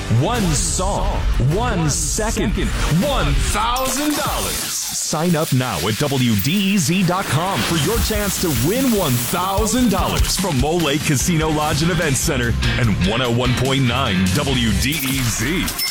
one song, 1 second, $1,000. Sign up now at WDEZ.com for your chance to win $1,000 from Mole Lake Casino Lodge and Event Center and 101.9 WDEZ.